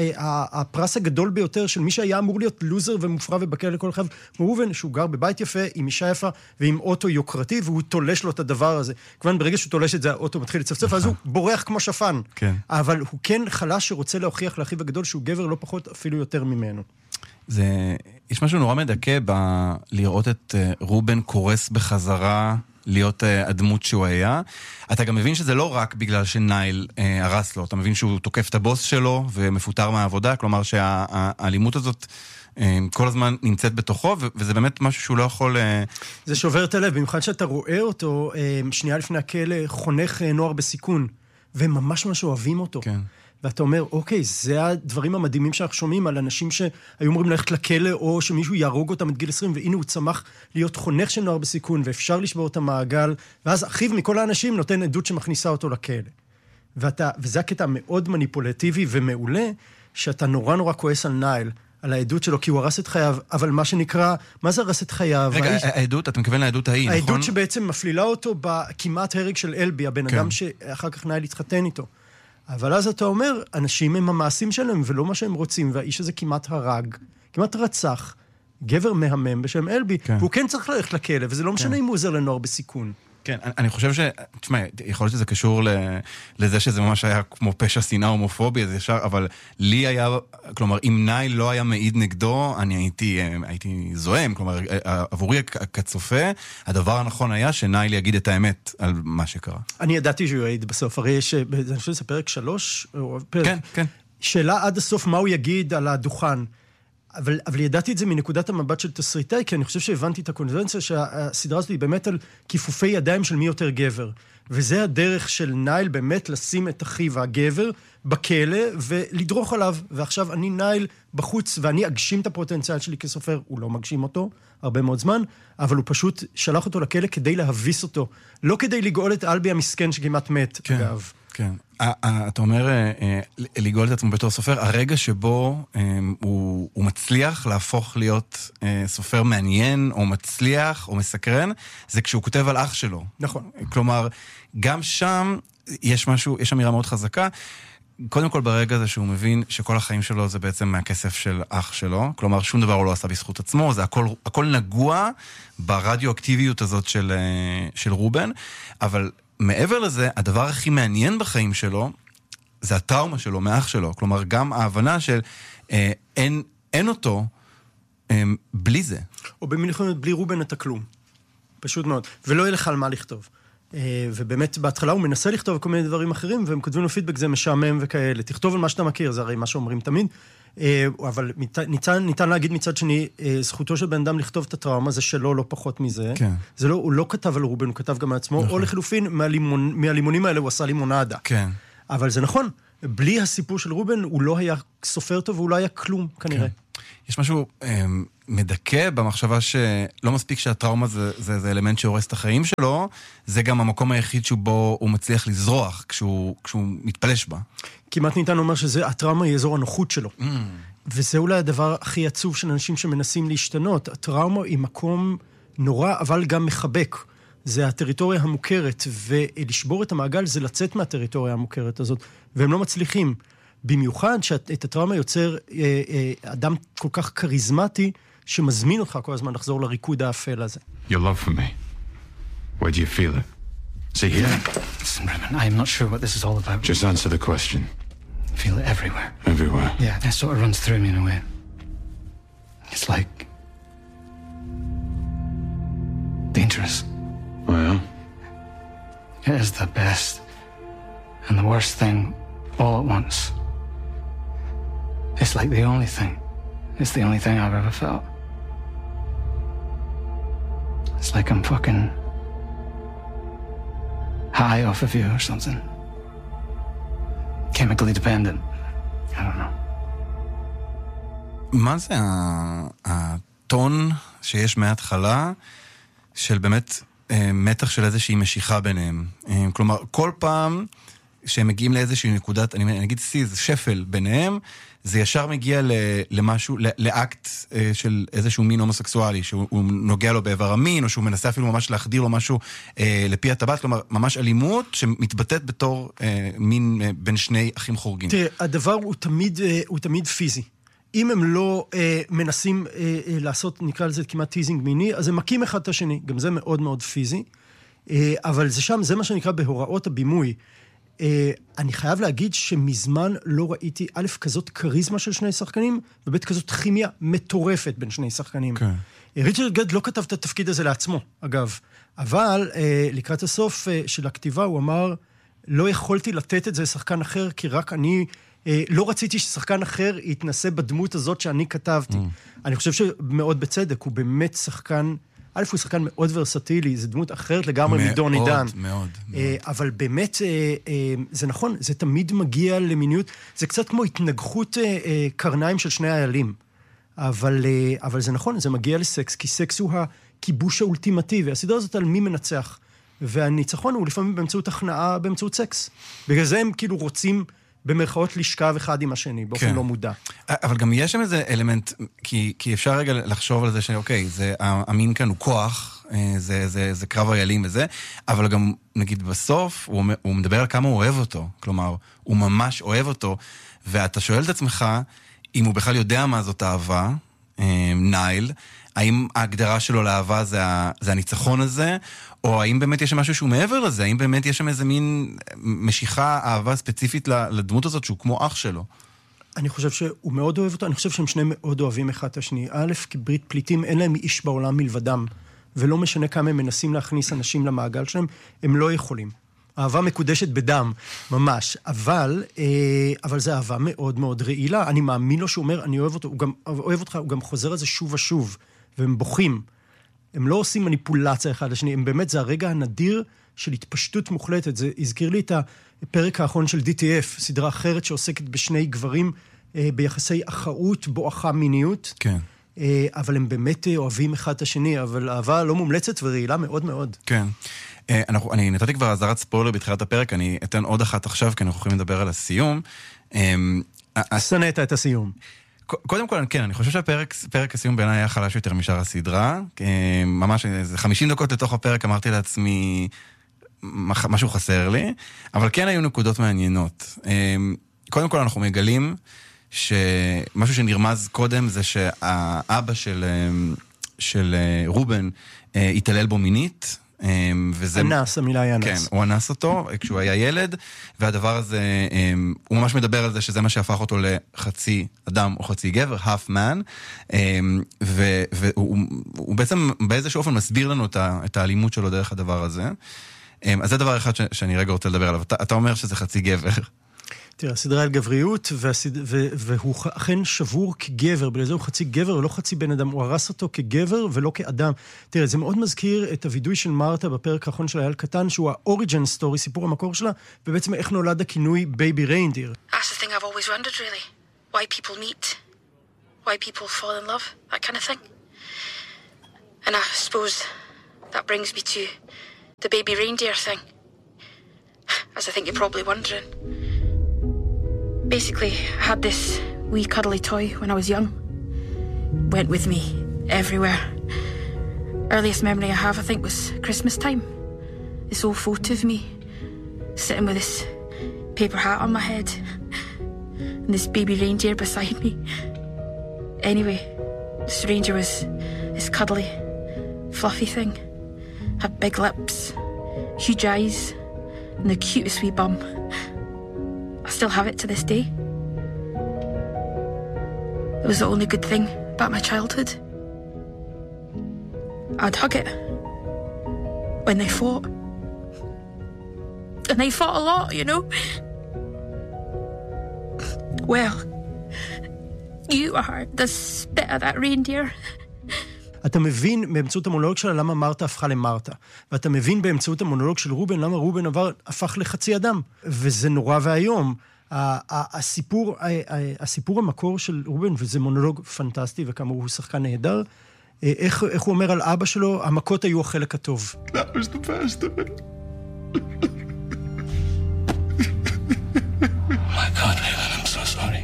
הפרס הגדול ביותר של מי שהיה אמור להיות לוזר ומופרע ובקר לכל חייו, ראובן, שהוא גר בבית יפה, עם אישה יפה, ועם אוטו יוקרתי, והוא תולש לו את הדבר הזה. כמובן, ברגע שהוא תולש את זה, האוטו מתחיל לצפצף, אז הוא בורח כמו שפן. כן. אבל הוא כן חלש שרוצה להוכיח לאחיו הגדול, שהוא גבר לא פחות, אפילו יותר ממנו. זה, יש משהו נורא מדכא בלראות את רובן קורס בחזרה, להיות הדמות שהוא היה. אתה גם מבין שזה לא רק בגלל שנייל אה, הרס לו, אתה מבין שהוא תוקף את הבוס שלו ומפוטר מהעבודה, כלומר שהאלימות הזאת אה, כל הזמן נמצאת בתוכו, ו- וזה באמת משהו שהוא לא יכול... אה... זה שובר את הלב, במיוחד שאתה רואה אותו אה, שנייה לפני הכלא, חונך אה, נוער בסיכון, וממש ממש אוהבים אותו. כן. ואתה אומר, אוקיי, זה הדברים המדהימים שאנחנו שומעים על אנשים שהיו אומרים ללכת לכלא, או שמישהו ירוג אותם את גיל עשרים, והנה הוא צמח להיות חונך של נוער בסיכון, ואפשר לשבור את המעגל, ואז אחיו מכל האנשים נותן עדות שמכניסה אותו לכלא. ואתה, וזה הקטע מאוד מניפולטיבי ומעולה, שאתה נורא נורא כועס על נייל, על העדות שלו, כי הוא הרס את חייו, אבל מה שנקרא, מה זה הרס את חייו? רגע, האיש... העדות, אתה מכוון לעדות ההיא, נכון? העדות שבעצם מפלילה אותו בכמעט הרג של אלבי, הבן כן. אדם שאחר כך נייל התחתן איתו. אבל אז אתה אומר, אנשים הם המעשים שלהם ולא מה שהם רוצים, והאיש הזה כמעט הרג, כמעט רצח, גבר מהמם בשם אלבי, כן. והוא כן צריך ללכת לכלא, וזה לא משנה כן. אם הוא עוזר לנוער בסיכון. כן, אני חושב ש... תשמע, יכול להיות שזה קשור לזה שזה ממש היה כמו פשע שנאה הומופוביה, זה ישר, אבל לי היה, כלומר, אם נייל לא היה מעיד נגדו, אני הייתי, הייתי זוהם, כלומר, עבורי כצופה, הדבר הנכון היה שנייל יגיד את האמת על מה שקרה. אני ידעתי שהוא יעיד בסוף, הרי יש, אני חושב שזה פרק שלוש, פרק, כן, כן. שאלה עד הסוף מה הוא יגיד על הדוכן, אבל, אבל ידעתי את זה מנקודת המבט של תסריטאי, כי אני חושב שהבנתי את הקונבנציה שהסדרה הזאת היא באמת על כיפופי ידיים של מי יותר גבר. וזה הדרך של נייל באמת לשים את אחיו הגבר בכלא ולדרוך עליו. ועכשיו אני נייל בחוץ ואני אגשים את הפוטנציאל שלי כסופר. הוא לא מגשים אותו הרבה מאוד זמן, אבל הוא פשוט שלח אותו לכלא כדי להביס אותו. לא כדי לגאול את אלבי המסכן שכמעט מת, כן. אגב. כן. אתה אומר, לגאול את עצמו בתור סופר, הרגע שבו הוא, הוא מצליח להפוך להיות סופר מעניין, או מצליח, או מסקרן, זה כשהוא כותב על אח שלו. נכון. כלומר, גם שם יש משהו, יש אמירה מאוד חזקה, קודם כל ברגע הזה שהוא מבין שכל החיים שלו זה בעצם מהכסף של אח שלו, כלומר שום דבר הוא לא עשה בזכות עצמו, זה הכל, הכל נגוע ברדיואקטיביות הזאת של, של רובן, אבל מעבר לזה, הדבר הכי מעניין בחיים שלו, זה הטראומה שלו, מאח שלו. כלומר, גם ההבנה של אה, אין, אין אותו אה, בלי זה. או במילים אחרות, בלי רובן אתה כלום. פשוט מאוד. ולא יהיה לך על מה לכתוב. אה, ובאמת, בהתחלה הוא מנסה לכתוב כל מיני דברים אחרים, והם כותבים לו פידבק, זה משעמם וכאלה. תכתוב על מה שאתה מכיר, זה הרי מה שאומרים תמיד. אה, אבל ניתן, ניתן להגיד מצד שני, אה, זכותו של בן אדם לכתוב את הטראומה, זה שלו, לא פחות מזה. כן. זה לא, הוא לא כתב על רובן, הוא כתב גם על עצמו, נכון. או לחילופין, מהלימון, מהלימונים האלה הוא עשה לימונדה. כן. אבל זה נכון, בלי הסיפור של רובן, הוא לא היה סופר טוב, והוא לא היה כלום, כנראה. כן. יש משהו אה, מדכא במחשבה שלא מספיק שהטראומה זה, זה, זה אלמנט שהורס את החיים שלו, זה גם המקום היחיד שבו הוא מצליח לזרוח כשהוא, כשהוא מתפלש בה. כמעט ניתן לומר שזה, הטראומה היא אזור הנוחות שלו. Mm. וזה אולי הדבר הכי עצוב של אנשים שמנסים להשתנות. הטראומה היא מקום נורא, אבל גם מחבק. זה הטריטוריה המוכרת, ולשבור את המעגל זה לצאת מהטריטוריה המוכרת הזאת, והם לא מצליחים. במיוחד שאת הטראומה יוצר אה, אה, אדם כל כך קריזמטי, שמזמין אותך כל הזמן לחזור לריקוד האפל הזה. Your love for me. Where do you feel it? See here? Listen, Raymond, I'm not sure what this is all about. Just answer the question. I feel it everywhere. Everywhere? Yeah, it sort of runs through me in a way. It's like... dangerous. Oh, yeah? It is the best and the worst thing all at once. It's like the only thing. It's the only thing I've ever felt. It's like I'm fucking high off of you or something. Chemically dependent. I don't know. מה זה הטון שיש מההתחלה של באמת מתח של איזושהי משיכה ביניהם? כלומר, כל פעם שהם מגיעים לאיזושהי נקודת, אני אגיד סיז, שפל ביניהם, זה ישר מגיע למשהו, לאקט של איזשהו מין הומוסקסואלי, שהוא נוגע לו בעבר המין, או שהוא מנסה אפילו ממש להחדיר לו משהו לפי הטבעת, כלומר, ממש אלימות שמתבטאת בתור מין בין שני אחים חורגים. תראה, הדבר הוא תמיד, הוא תמיד פיזי. אם הם לא אה, מנסים אה, אה, לעשות, נקרא לזה כמעט טיזינג מיני, אז הם מקים אחד את השני. גם זה מאוד מאוד פיזי. אה, אבל זה שם, זה מה שנקרא בהוראות הבימוי. אה, אני חייב להגיד שמזמן לא ראיתי א' כזאת קריזמה של שני שחקנים, וב' כזאת כימיה מטורפת בין שני שחקנים. כן. אה, ריצ'רד גד לא כתב את התפקיד הזה לעצמו, אגב. אבל אה, לקראת הסוף אה, של הכתיבה הוא אמר, לא יכולתי לתת את זה לשחקן אחר, כי רק אני... לא רציתי ששחקן אחר יתנסה בדמות הזאת שאני כתבתי. אני חושב שמאוד בצדק, הוא באמת שחקן, א' הוא שחקן מאוד ורסטילי, זה דמות אחרת לגמרי מדוני דן. מאוד, מאוד. אבל באמת, זה נכון, זה תמיד מגיע למיניות, זה קצת כמו התנגחות קרניים של שני איילים. אבל, אבל זה נכון, זה מגיע לסקס, כי סקס הוא הכיבוש האולטימטיבי. הסדרה הזאת על מי מנצח. והניצחון הוא לפעמים באמצעות הכנעה, באמצעות סקס. בגלל זה הם כאילו רוצים... במרכאות לשכב אחד עם השני, באופן כן. לא מודע. אבל גם יש שם איזה אלמנט, כי, כי אפשר רגע לחשוב על זה שאוקיי, זה, המין כאן הוא כוח, זה, זה, זה קרב הילים וזה, אבל גם, נגיד, בסוף, הוא, הוא מדבר על כמה הוא אוהב אותו. כלומר, הוא ממש אוהב אותו, ואתה שואל את עצמך, אם הוא בכלל יודע מה זאת אהבה, נייל, האם ההגדרה שלו לאהבה זה, זה הניצחון הזה, או האם באמת יש משהו שהוא מעבר לזה? האם באמת יש שם איזה מין משיכה, אהבה ספציפית לדמות הזאת, שהוא כמו אח שלו? אני חושב שהוא מאוד אוהב אותו, אני חושב שהם שניהם מאוד אוהבים אחד את השני. א', כברית פליטים, אין להם איש בעולם מלבדם, ולא משנה כמה הם מנסים להכניס אנשים למעגל שלהם, הם לא יכולים. אהבה מקודשת בדם, ממש. אבל, אבל זה אהבה מאוד מאוד רעילה. אני מאמין לו שהוא אומר, אני אוהב אותו, הוא גם אוהב אותך, הוא גם חוזר על זה שוב ושוב, והם בוכים. הם לא עושים מניפולציה אחד לשני, הם באמת, זה הרגע הנדיר של התפשטות מוחלטת. זה הזכיר לי את הפרק האחרון של די טי אף, סדרה אחרת שעוסקת בשני גברים אה, ביחסי אחאות, בואכה מיניות. כן. אה, אבל הם באמת אוהבים אחד את השני, אבל אהבה לא מומלצת ורעילה מאוד מאוד. כן. אה, אנחנו, אני נתתי כבר עזרת ספוילר בתחילת הפרק, אני אתן עוד אחת עכשיו, כי אנחנו יכולים לדבר על הסיום. אה, שנאת את הסיום. קודם כל, כן, אני חושב שהפרק, פרק הסיום בעיניי היה חלש יותר משאר הסדרה. ממש, זה חמישים דקות לתוך הפרק, אמרתי לעצמי, משהו חסר לי, אבל כן היו נקודות מעניינות. קודם כל, אנחנו מגלים שמשהו שנרמז קודם זה שהאבא של, של רובן התעלל בו מינית, וזה... אנס, המילה היה אנס. כן, הוא אנס אותו כשהוא היה ילד, והדבר הזה, הוא ממש מדבר על זה שזה מה שהפך אותו לחצי אדם או חצי גבר, half man, והוא בעצם באיזשהו אופן מסביר לנו את האלימות שלו דרך הדבר הזה. אז זה דבר אחד שאני רגע רוצה לדבר עליו. אתה אומר שזה חצי גבר. תראה, הסדרה על גבריות, והסד... ו... והוא אכן שבור כגבר, בגלל זה הוא חצי גבר ולא חצי בן אדם, הוא הרס אותו כגבר ולא כאדם. תראה, זה מאוד מזכיר את הוידוי של מרתה בפרק האחרון של אייל קטן, שהוא האוריג'ן סטורי, סיפור המקור שלה, ובעצם איך נולד הכינוי בייבי ריינדיר. That's the thing I've always wondered, really. Why people meet, why people fall in love, that kind of thing. And I suppose that brings me to the baby reindeer thing. As I think you're probably wondering. Basically, I had this wee cuddly toy when I was young. Went with me everywhere. Earliest memory I have, I think, was Christmas time. This old photo of me, sitting with this paper hat on my head, and this baby reindeer beside me. Anyway, this reindeer was this cuddly, fluffy thing. Had big lips, huge eyes, and the cutest wee bum. I still have it to this day. It was the only good thing about my childhood. I'd hug it when they fought. And they fought a lot, you know. Well, you are the spit of that reindeer. אתה מבין באמצעות המונולוג שלה למה מרתה הפכה למרתה. ואתה מבין באמצעות המונולוג של רובן למה רובן עבר, הפך לחצי אדם. וזה נורא והיום. הסיפור, הסיפור המקור של רובן, וזה מונולוג פנטסטי, וכאמור הוא שחקן נהדר, איך, איך הוא אומר על אבא שלו, המכות היו החלק הטוב. That was the best of it. Oh my God, Leland, I'm so sorry.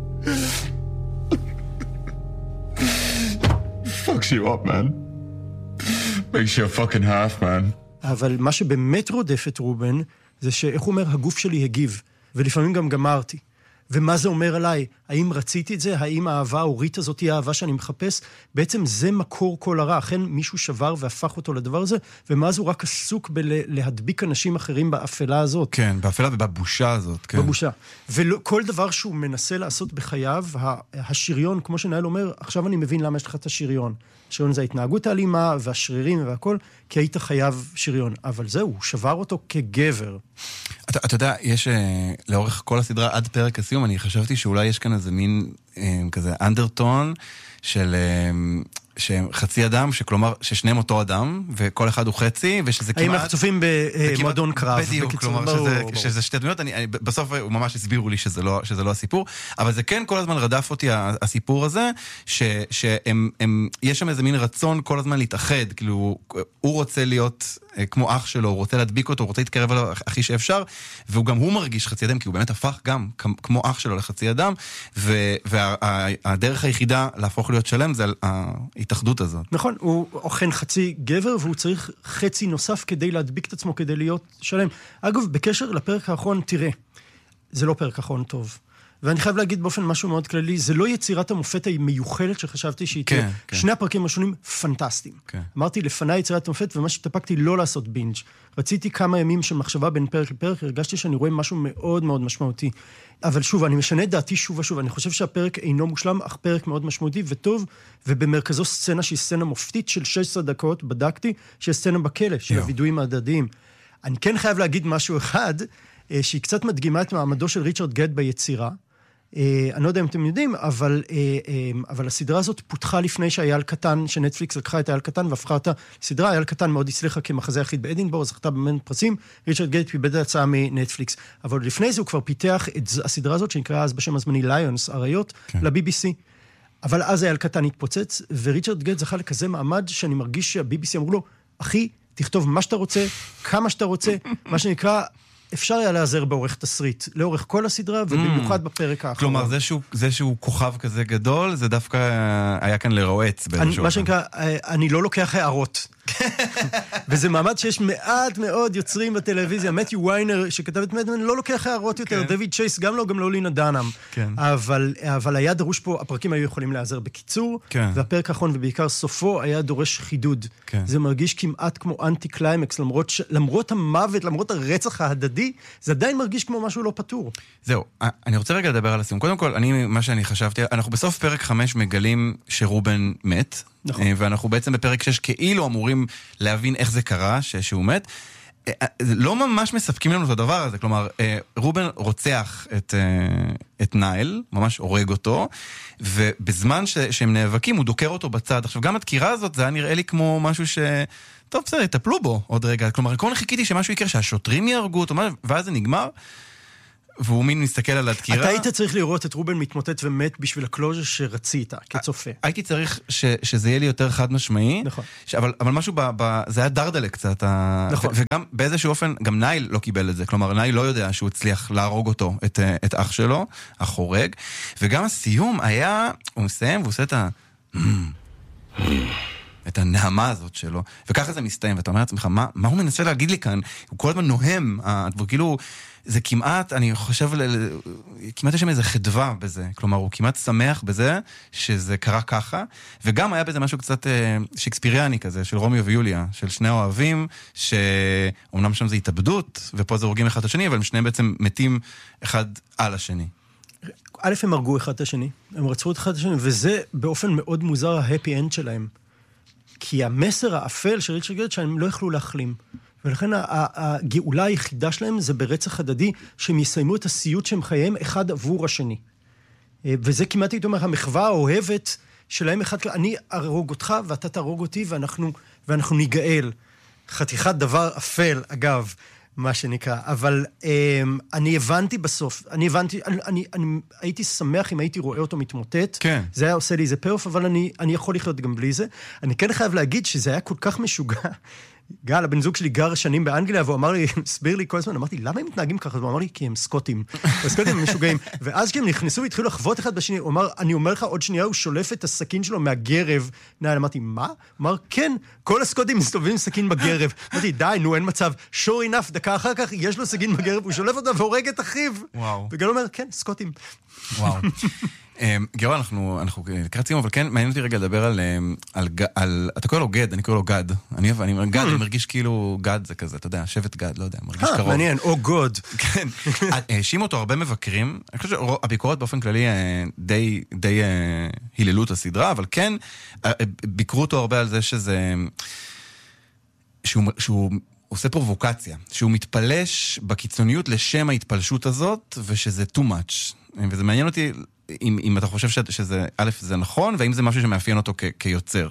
Fucks you up, man. Makes you a fucking half, man. אבל מה שבאמת רודף את רובן, זה שאיך הוא אומר, הגוף שלי הגיב, ולפעמים גם גמרתי. ומה זה אומר עליי? האם רציתי את זה? האם האהבה ההורית הזאת היא האהבה שאני מחפש? בעצם זה מקור כל הרע. אכן מישהו שבר והפך אותו לדבר הזה, ומאז הוא רק עסוק בלהדביק אנשים אחרים באפלה הזאת. כן, באפלה ובבושה הזאת. כן. בבושה. וכל דבר שהוא מנסה לעשות בחייו, השריון, כמו שנאל אומר, עכשיו אני מבין למה יש לך את השריון. השריון זה ההתנהגות האלימה והשרירים והכל, כי היית חייב שריון. אבל זהו, הוא שבר אותו כגבר. אתה, אתה יודע, יש לאורך כל הסדרה עד פרק הסיום, אני חשבתי שאולי יש כאן איזה מין כזה אנדרטון של חצי אדם, שכלומר ששניהם אותו אדם, וכל אחד הוא חצי, ושזה כמעט... האם אנחנו צופים במועדון קרב? בדיוק, כלומר שזה שתי דמויות, בסוף הוא ממש הסבירו לי שזה לא הסיפור, אבל זה כן כל הזמן רדף אותי הסיפור הזה, שיש שם איזה מין רצון כל הזמן להתאחד, כאילו הוא רוצה להיות כמו אח שלו, הוא רוצה להדביק אותו, הוא רוצה להתקרב אליו הכי שאפשר, והוא גם הוא מרגיש חצי אדם, כי הוא באמת הפך גם כמו אח שלו לחצי אדם, והדרך היחידה להפוך להיות שלם זה ההתאחדות הזאת. נכון, הוא אוכן חצי גבר, והוא צריך חצי נוסף כדי להדביק את עצמו, כדי להיות שלם. אגב, בקשר לפרק האחרון, תראה, זה לא פרק האחרון טוב. ואני חייב להגיד באופן משהו מאוד כללי, זה לא יצירת המופת המיוחלת שחשבתי שהיא תהיה. כן, כן. שני הפרקים השונים פנטסטיים. כן. אמרתי לפני יצירת המופת, ומה שתפקתי לא לעשות בינג'. רציתי כמה ימים של מחשבה בין פרק לפרק, הרגשתי שאני רואה משהו מאוד מאוד משמעותי. אבל שוב, אני משנה את דעתי שוב ושוב, אני חושב שהפרק אינו מושלם, אך פרק מאוד משמעותי וטוב, ובמרכזו סצנה שהיא סצנה מופתית של שש עשרה דקות, בדקתי, שהיא סצנה בכלא, של הוידואים ההדדיים. אני כן חייב להגיד משהו אחד, שהיא קצת מדגימה את מעמדו של ריצ'רד גד ביצירה. אני לא יודע אם אתם יודעים, אבל, אבל הסדרה הזאת פותחה לפני שאייל קטן, שנטפליקס לקחה את אייל קטן והפכה אותה לסדרה. אייל קטן מאוד הצליחה כמחזה יחיד באדינבורג, זכתה במין פרסים, ריצ'רד גייט פיבד הצעה מנטפליקס. אבל לפני זה הוא כבר פיתח את הסדרה הזאת, שנקרא אז בשם הזמני ליונס, אריות, כן. ל-בי בי סי. אבל אז אייל קטן התפוצץ, וריצ'רד גייט זכה לכזה מעמד שאני מרגיש שה-בי בי סי אמרו לו, אחי, תכתוב מה שאתה רוצה, כמה שאתה רוצה, מה שנקרא... אפשר היה לעזר בעורך תסריט, לאורך כל הסדרה, ובמיוחד בפרק האחרון. כלומר, זה שהוא, זה שהוא כוכב כזה גדול, זה דווקא היה כאן לרועץ באיזשהו... מה שנקרא, אני לא לוקח הערות. וזה מעמד שיש מעט מאוד יוצרים בטלוויזיה. מתיו ויינר, שכתב את מדמן, לא לוקח הערות יותר. דויד צ'ייס, גם לא, גם לא לינה דנאם. אבל היה דרוש פה, הפרקים היו יכולים לעזר בקיצור, והפרק האחרון, ובעיקר סופו, היה דורש חידוד. זה מרגיש כמעט כמו אנטי קליימקס, למרות המוות, למרות הרצח ההדדי, זה עדיין מרגיש כמו משהו לא פתור. זהו, אני רוצה רגע לדבר על הסיום. קודם כל, אני, מה שאני חשבתי, אנחנו בסוף פרק חמש מגלים שרובן מת, נכון. ואנחנו בעצם בפרק שש כאילו אמורים להבין איך זה קרה, שהוא מת. לא ממש מספקים לנו את הדבר הזה, כלומר, רובן רוצח את, את נייל, ממש הורג אותו, ובזמן ש, שהם נאבקים, הוא דוקר אותו בצד. עכשיו, גם הדקירה הזאת, זה היה נראה לי כמו משהו ש... טוב, בסדר, יטפלו בו עוד רגע. כלומר, כל חיכיתי שמשהו יקרה, שהשוטרים יהרגו אותו, ואז זה נגמר, והוא מין מסתכל על הדקירה. אתה היית צריך לראות את רובן מתמוטט ומת בשביל הקלוז'ר שרצית, כצופה. הייתי צריך ש, שזה יהיה לי יותר חד משמעי, נכון. ש, אבל, אבל משהו, ב, ב, זה היה דרדלה קצת. נכון. ו, וגם באיזשהו אופן, גם נייל לא קיבל את זה. כלומר, נייל לא יודע שהוא הצליח להרוג אותו, את, את אח שלו, החורג. וגם הסיום היה, הוא מסיים והוא עושה את ה... את הנעמה הזאת שלו, וככה זה מסתיים, ואתה אומר לעצמך, מה, מה הוא מנסה להגיד לי כאן? הוא כל הזמן נוהם, וכאילו, זה כמעט, אני חושב, כמעט יש שם איזה חדווה בזה, כלומר, הוא כמעט שמח בזה, שזה קרה ככה, וגם היה בזה משהו קצת שיקספיריאני כזה, של רומיו ויוליה, של שני אוהבים, שאומנם שם זה התאבדות, ופה זה הורגים אחד את השני, אבל הם שניהם בעצם מתים אחד על השני. א', הם הרגו אחד את השני, הם רצו את אחד את השני, וזה באופן מאוד מוזר ההפי אנד שלהם. כי המסר האפל של ריצ'רד גייט שהם לא יכלו להחלים. ולכן הגאולה היחידה שלהם זה ברצח הדדי, שהם יסיימו את הסיוט שהם חייהם אחד עבור השני. וזה כמעט הייתי אומר, המחווה האוהבת שלהם אחד, אני ארוג אותך ואתה תרוג אותי ואנחנו, ואנחנו ניגאל. חתיכת דבר אפל, אגב. מה שנקרא. אבל um, אני הבנתי בסוף, אני הבנתי, אני, אני, אני הייתי שמח אם הייתי רואה אותו מתמוטט. כן. זה היה עושה לי איזה פרף, אבל אני, אני יכול לחיות גם בלי זה. אני כן חייב להגיד שזה היה כל כך משוגע. גל, הבן זוג שלי גר שנים באנגליה, והוא אמר לי, הסביר לי כל הזמן, אמרתי, למה הם מתנהגים ככה? הוא אמר לי, כי הם סקוטים. הסקוטים הם משוגעים. ואז כשהם נכנסו והתחילו לחוות אחד בשני, הוא אמר, אני אומר לך, עוד שנייה הוא שולף את הסכין שלו מהגרב. נעל, אמרתי, מה? הוא אמר, כן, כל הסקוטים מסתובבים עם סכין בגרב. אמרתי, די, נו, אין מצב. sure enough, דקה אחר כך, יש לו סכין בגרב, הוא שולף אותה והורג את אחיו. וואו. וגל אומר, כן, סקוטים. וואו. גיורא, אנחנו לקראת סיום, אבל כן, מעניין אותי רגע לדבר על, אתה קורא לו גד, אני קורא לו גד. אני גד, אני מרגיש כאילו גד זה כזה, אתה יודע, שבט גד, לא יודע, מרגיש קרוב. מעניין, או גוד. כן. האשימו אותו הרבה מבקרים, אני חושב שהביקורות באופן כללי די היללו את הסדרה, אבל כן, ביקרו אותו הרבה על זה שזה, שהוא עושה פרובוקציה, שהוא מתפלש בקיצוניות לשם ההתפלשות הזאת, ושזה too much. וזה מעניין אותי אם, אם אתה חושב ש, שזה, א', זה נכון, והאם זה משהו שמאפיין אותו כ, כיוצר.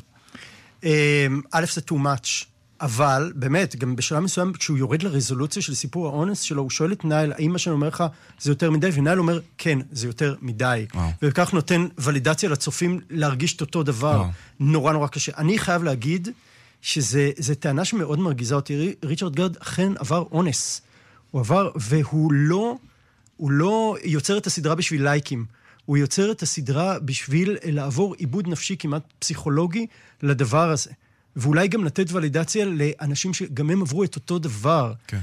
א', זה too much, אבל באמת, גם בשלב מסוים, כשהוא יורד לרזולוציה של סיפור האונס שלו, הוא שואל את נייל, האם מה שאני אומר לך זה יותר מדי? ונייל אומר, כן, זה יותר מדי. וואו. וכך נותן ולידציה לצופים להרגיש את אותו דבר. וואו. נורא נורא קשה. אני חייב להגיד שזה טענה שמאוד מרגיזה אותי. ריצ'רד גרד אכן עבר אונס. הוא עבר, והוא לא, הוא לא יוצר את הסדרה בשביל לייקים. הוא יוצר את הסדרה בשביל לעבור עיבוד נפשי כמעט פסיכולוגי לדבר הזה. ואולי גם לתת ולידציה לאנשים שגם הם עברו את אותו דבר. כן.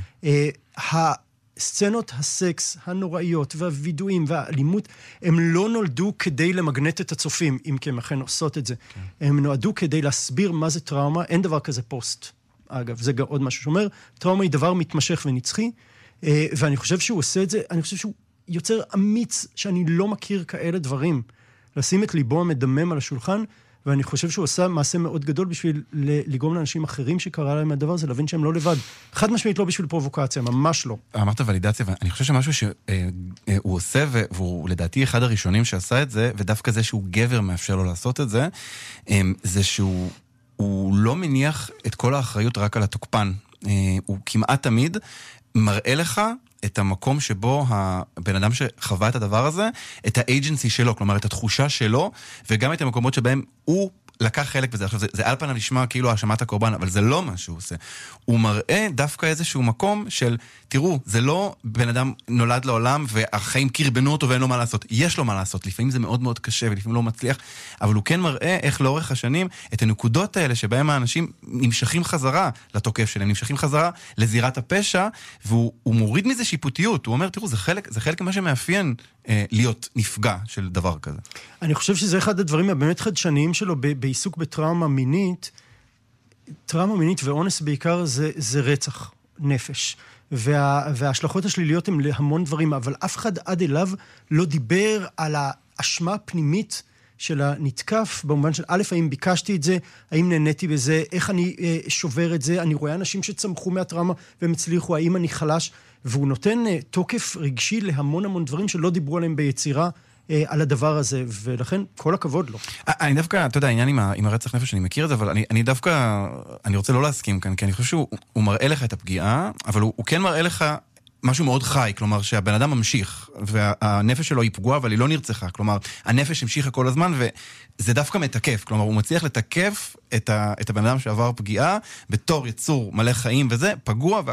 הסצנות הסקס הנוראיות והווידואים והאלימות, הם לא נולדו כדי למגנט את הצופים, אם כי הם אכן עושות את זה. כן. הם נועדו כדי להסביר מה זה טראומה. אין דבר כזה פוסט. אגב, זה גם עוד משהו שאומר, טראומה היא דבר מתמשך ונצחי, ואני חושב שהוא עושה את זה, אני חושב שהוא יוצר אמיץ שאני לא מכיר כאלה דברים. לשים את ליבו המדמם על השולחן, ואני חושב שהוא עושה מעשה מאוד גדול בשביל לגרום לאנשים אחרים שקרה להם הדבר הזה, להבין שהם לא לבד. חד משמעית לא בשביל פרובוקציה, ממש לא. אמרת ולידציה, ואני חושב שמשהו שהוא עושה, והוא לדעתי אחד הראשונים שעשה את זה, ודווקא זה שהוא גבר מאפשר לו לעשות את זה, זה שהוא לא מניח את כל האחריות רק על התוקפן. הוא כמעט תמיד מראה לך את המקום שבו הבן אדם שחווה את הדבר הזה, את האג'נסי שלו, כלומר את התחושה שלו, וגם את המקומות שבהם הוא לקח חלק בזה. עכשיו, זה, זה על פניו נשמע כאילו האשמת הקורבן, אבל זה לא מה שהוא עושה. הוא מראה דווקא איזשהו מקום של, תראו, זה לא בן אדם נולד לעולם, והחיים קרבנו אותו ואין לו מה לעשות. יש לו מה לעשות. לפעמים זה מאוד מאוד קשה, ולפעמים לא מצליח, אבל הוא כן מראה איך לאורך השנים, את הנקודות האלה שבהם האנשים נמשכים חזרה לתוקף שלהם, נמשכים חזרה לזירת הפשע, והוא מוריד מזה שיפוטיות. הוא אומר, תראו, זה חלק, זה חלק מה שמאפיין אה, להיות נפגע של דבר כזה. אני חושב שזה אחד הדברים הבאמת חדשניים שלו ב- בעיסוק בטראומה מינית. טראומה מינית ואונס בעיקר זה, זה רצח נפש. וה, וההשלכות השליליות הן להמון דברים, אבל אף אחד עד אליו לא דיבר על האשמה הפנימית של הנתקף, במובן של א', האם ביקשתי את זה, האם נהניתי בזה, איך אני אה, שובר את זה, אני רואה אנשים שצמחו מהטראומה והם הצליחו, האם אני חלש, והוא נותן אה, תוקף רגשי להמון המון דברים שלא דיברו עליהם ביצירה, על הדבר הזה, ולכן כל הכבוד לו. אני דווקא, אתה יודע, העניין עם, עם הרצח נפש, אני מכיר את זה, אבל אני, אני דווקא, אני רוצה לא להסכים כאן, כי אני חושב שהוא מראה לך את הפגיעה, אבל הוא, הוא כן מראה לך משהו מאוד חי, כלומר שהבן אדם ממשיך, והנפש שלו היא פגועה, אבל היא לא נרצחה, כלומר, הנפש המשיכה כל הזמן, וזה דווקא מתקף, כלומר, הוא מצליח לתקף את, ה, את הבן אדם שעבר פגיעה, בתור יצור מלא חיים, וזה פגוע,